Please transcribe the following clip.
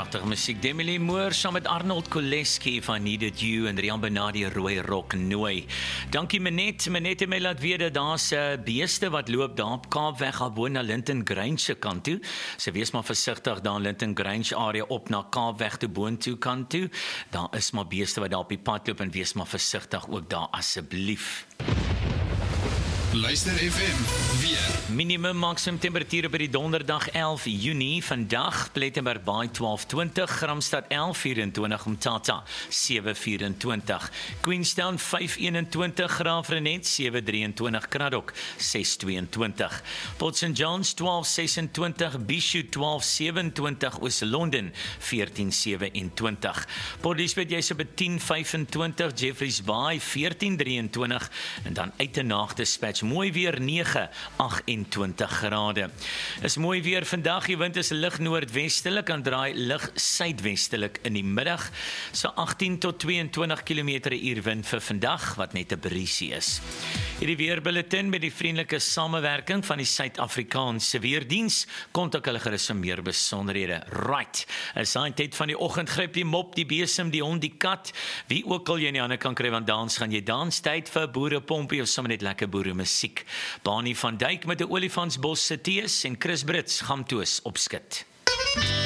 Pragtige musiek. Demi Moore saam met Arnold Koleski van Needed You en Rian Benadi Rooi Rock Nooi. Dankie Menet het my laat weet dat daar's beeste wat loop daar op Kaapweg gewoon na Linton Grange se kant toe. So wees maar versigtig daar in Linton Grange area op na Kaapweg toe boontoe kant toe. Daar is maar beeste wat daar op die pad loop en wees maar versigtig ook daar asseblief. Luister FM, weer. Minimum maksimum temperatuur by die donderdag 11 Junie, vandag Plettenberg Baai 12:20, Gramstad 11:24, Umtata 7:24, Queenstown 5:21, Graafrenet 7:23, Kraddock 6:22, Port St. John's 12:26, Bishu 12:27, Oos-London 14:27, Port Elizabeth jy's op 10:25, Jeffreys Bay 14:23 en dan uit te naag dispatch mooi weer 9:28 grade. Is mooi weer vandag, die wind is lig noordwestelik en draai lig suidwestelik in die middag. So 18 tot 22 km/h wind vir vandag, wat net 'n briesie is. Hierdie weerbulletin met die vriendelike samewerking van die Suid-Afrikaanse Weerdiens. Kontak hulle gerus vir meer besonderhede. Right, is hy tyd van die oggend, gryp die mop, die besem, die hond, die kat, wie ook al jy in die hande kan kry, want dans gaan jy dans, tyd vir boerepompie of sommer net lekker boere musiek. Bani van Dijk met 'n olifantsbos se tees en Chris Brits gamtoos opskit.